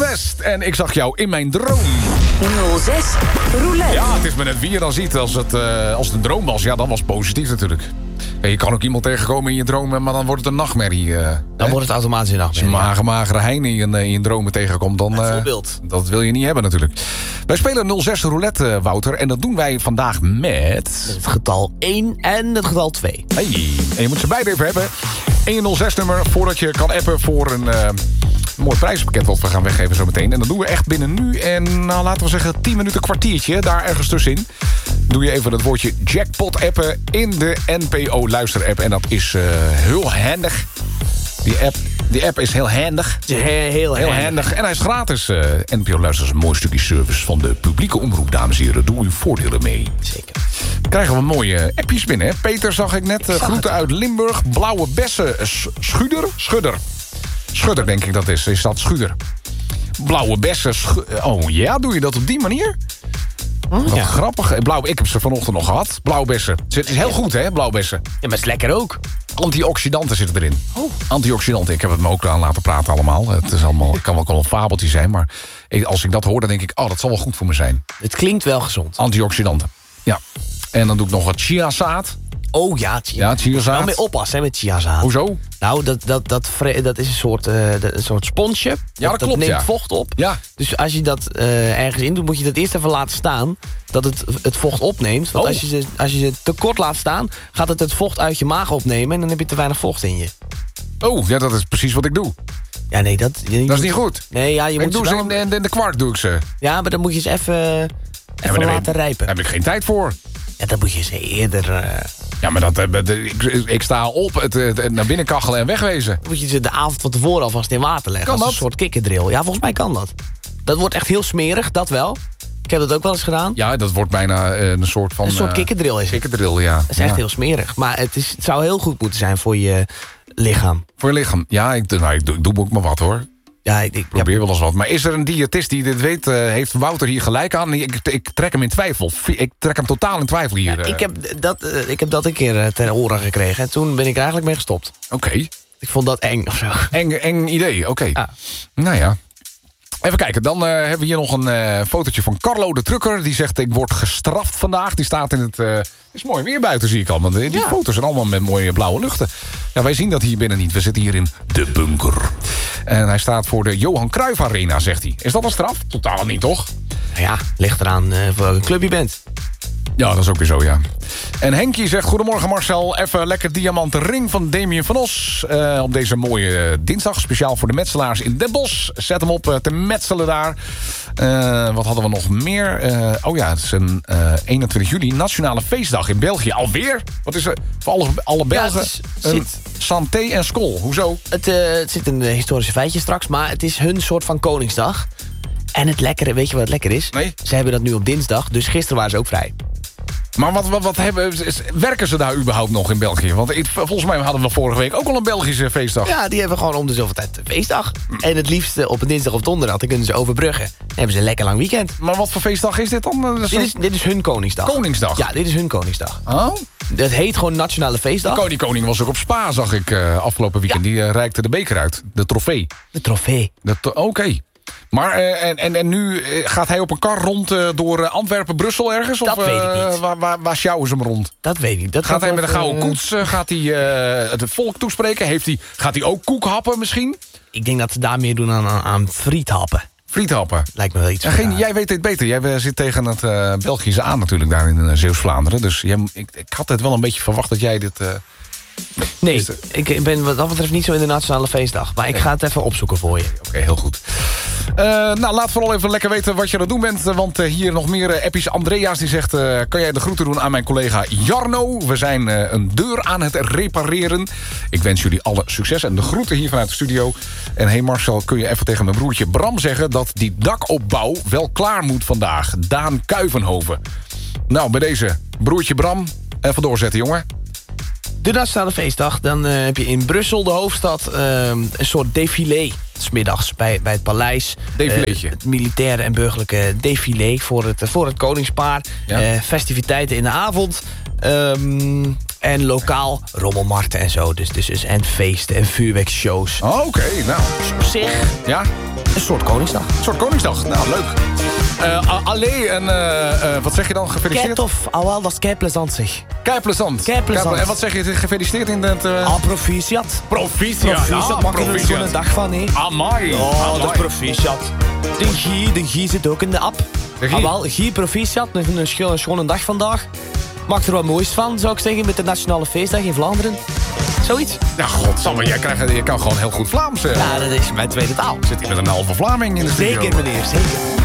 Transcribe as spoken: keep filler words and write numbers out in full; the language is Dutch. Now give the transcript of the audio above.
West. En ik zag jou in mijn droom. nul zes Roulette. Ja, het is me net wie je dan ziet. Als het, uh, als het een droom was, ja, dan was het positief natuurlijk. Ja, je kan ook iemand tegenkomen in je dromen, maar dan wordt het een nachtmerrie. Uh, dan hè? wordt het automatisch een nachtmerrie. Als je een magere hein in je, in je dromen tegenkomt, dan... Bijvoorbeeld. Uh, dat wil je niet hebben natuurlijk. Wij spelen nul zes Roulette, uh, Wouter. En dat doen wij vandaag met... Met het getal één en het getal twee. Hey, en je moet ze beide even hebben. En je nul zes nummer voordat je kan appen voor een... Uh, Een mooi prijzenpakket wat we gaan weggeven zo meteen. En dat doen we echt binnen nu en nou, laten we zeggen tien minuten kwartiertje. Daar ergens tussenin. Doe je even het woordje jackpot appen in de N P O luister app. En dat is uh, heel handig. Die app, die app is heel handig. Heel, heel, heel handig. handig. En hij is gratis. Uh, N P O luister is een mooi stukje service van de publieke omroep, dames en heren. Doe uw voordelen mee. Zeker. Krijgen we mooie appjes binnen. Hè? Peter zag ik net. Uh, groeten uit Limburg. Blauwe bessen. Uh, Schuder? Schudder. Schudder, denk ik dat is. Is dat Schuder? Blauwe bessen. Schu- oh ja, doe je dat op die manier? Oh, Wat ja. grappig. Blauw, ik heb ze vanochtend nog gehad. Blauwbessen. Het is heel goed, hè, blauwbessen. Ja, maar het is lekker ook. Antioxidanten zitten erin. Oh. Antioxidanten. Ik heb het me ook aan laten praten allemaal. Het is allemaal, kan wel een fabeltje zijn, maar als ik dat hoor, dan denk ik... oh, dat zal wel goed voor me zijn. Het klinkt wel gezond. Antioxidanten. Ja. En dan doe ik nog wat chiazaad. Oh ja, chia. Ja, chiazaad. Nou, mee oppassen hè, met chiazaad. Hoezo? Nou, dat, dat, dat, dat is een soort, uh, een soort sponsje. Ja, dat, dat klopt, neemt ja. vocht op. Ja. Dus als je dat uh, ergens in doet, moet je dat eerst even laten staan. Dat het het vocht opneemt. Want oh. als, je ze, als je ze te kort laat staan, gaat het het vocht uit je maag opnemen. En dan heb je te weinig vocht in je. Oh, ja, dat is precies wat ik doe. Ja, nee, dat... Je, je dat is moet, niet goed. Nee, ja, je ik moet doe ze ze wel, in de, in de kwark, doe ik ze. Ja, maar dan moet je ze even, even ja, laten heb, rijpen. Daar heb ik geen tijd voor. Ja, dan moet je ze eerder... Uh, ja, maar dat, dat, ik, ik sta op, het, het naar binnen kachelen en wegwezen. Dan moet je ze de avond van tevoren alvast in water leggen. Kan als dat? een soort kikkerdrill. Ja, volgens mij kan dat. Dat wordt echt heel smerig, dat wel. Ik heb dat ook wel eens gedaan. Ja, dat wordt bijna uh, een soort van... Een soort kikkerdrill is het. Kikkerdrill, ja. Dat is echt ja. heel smerig. Maar het, is, het zou heel goed moeten zijn voor je lichaam. Voor je lichaam. Ja, ik, nou, ik, doe, ik doe ook maar wat, hoor. Ja, ik, ik probeer ja. wel eens wat. Maar is er een diëtist die dit weet? Uh, heeft Wouter hier gelijk aan? Ik, ik trek hem in twijfel. Ik trek hem totaal in twijfel hier. Ja, ik, heb dat, uh, ik heb dat een keer uh, ter horen gekregen. En toen ben ik er eigenlijk mee gestopt. Oké. Okay. Ik vond dat eng of zo. Eng, eng idee, oké. Okay. Ah. Nou ja. Even kijken, dan uh, hebben we hier nog een uh, fotootje van Carlo de Trucker. Die zegt, ik word gestraft vandaag. Die staat in het... Uh, het is mooi weer buiten, zie ik al. Want die ja. foto's zijn allemaal met mooie blauwe luchten. Ja, wij zien dat hier binnen niet. We zitten hier in de bunker. En hij staat voor de Johan Cruijff Arena, zegt hij. Is dat een straf? Totaal niet, toch? Nou ja, ligt eraan uh, voor welke club je bent. Ja, dat is ook weer zo, ja. En Henkie zegt, goedemorgen Marcel. Even lekker diamanten ring van Damien van Os. Uh, op deze mooie uh, dinsdag. Speciaal voor de metselaars in Den Bosch. Zet hem op uh, te metselen daar. Uh, wat hadden we nog meer? Uh, oh ja, het is een uh, eenentwintig juli. Nationale feestdag in België. Alweer? Wat is er? Voor alle, alle Belgen? Ja, het is, een santé en school. Hoezo? Het, uh, het zit in de historische feitjes straks. Maar het is hun soort van Koningsdag. En het lekkere, weet je wat het lekker is? Nee. Ze hebben dat nu op dinsdag. Dus gisteren waren ze ook vrij. Maar wat, wat, wat hebben, werken ze daar überhaupt nog in België? Want ik, volgens mij hadden we vorige week ook al een Belgische feestdag. Ja, die hebben gewoon om de zoveel tijd een feestdag. En het liefst op een dinsdag of donderdag. Dan kunnen ze overbruggen. Dan hebben ze een lekker lang weekend. Maar wat voor feestdag is dit dan? Dit is, dit is hun Koningsdag. Koningsdag? Ja, dit is hun Koningsdag. Oh? Dat heet gewoon Nationale Feestdag. De koning, koning was ook op Spa, zag ik uh, afgelopen weekend. Ja. Die uh, reikte de beker uit. De trofee. De trofee. Oké. Okay. Maar uh, en, en, en nu uh, gaat hij op een kar rond uh, door uh, Antwerpen, Brussel ergens? Dat of, weet ik uh, niet. Waar, waar, waar sjouwen ze hem rond? Dat weet ik niet. Dat gaat hij dat, met een gouden uh, koets? Uh, gaat hij uh, het volk toespreken? Heeft hij, gaat hij ook koek happen misschien? Ik denk dat ze daar meer doen aan, aan, aan friethappen. Friethappen? Lijkt me wel iets. Ja, geen, jij weet dit beter. Jij uh, zit tegen het uh, Belgische aan natuurlijk daar in uh, Zeeuws-Vlaanderen. Dus jij, ik, ik had het wel een beetje verwacht dat jij dit... Uh, Nee, ik ben wat dat betreft niet zo in de Nationale Feestdag. Maar ik ga het even opzoeken voor je. Oké, okay, heel goed. Uh, nou, laat vooral even lekker weten wat je aan het doen bent. Want uh, hier nog meer uh, appies. Andreas die zegt, uh, kan jij de groeten doen aan mijn collega Jarno? We zijn uh, een deur aan het repareren. Ik wens jullie alle succes en de groeten hier vanuit de studio. En hey Marcel, kun je even tegen mijn broertje Bram zeggen... dat die dakopbouw wel klaar moet vandaag. Daan Kuivenhoven. Nou, bij deze broertje Bram, even doorzetten, jongen. De Nationale Feestdag, dan uh, heb je in Brussel, de hoofdstad, uh, een soort défilé. 's middags bij, bij het paleis. Defileetje. Uh, het militaire en burgerlijke défilé voor het, voor het koningspaar. Ja. Uh, festiviteiten in de avond. Um, en lokaal rommelmarkten en zo. Dus, dus, dus, en feesten en vuurwerkshows. Oh, oké, okay, nou. Dus op zich ja? Een soort Koningsdag. Een soort Koningsdag. Nou, leuk. Uh, allee, en uh, uh, wat zeg je dan? Gefeliciteerd? Kei tof. Ah, wel, dat is kei plezant, zeg. Kei plezant. Kei plezant. En wat zeg je? Gefeliciteerd in het... Uh... Ah, proficiat. Proficiat. Proficiat, Ah, maak er een schone dag van, hè. Amai. Oh, Amai. dat is proficiat. De Guy, de Guy zit ook in de app. De Guy? Ah, wel, Guy proficiat. Een, een, schone, een schone dag vandaag. Maak er wat moois van, zou ik zeggen, met de Nationale Feestdag in Vlaanderen. Zoiets. Ja, godsamme, jij krijgt, je kan gewoon heel goed Vlaams. Uh. Ja, dat is mijn tweede taal. Zit hier met een halve Vlaming in de studio. Zeker, meneer, zeker.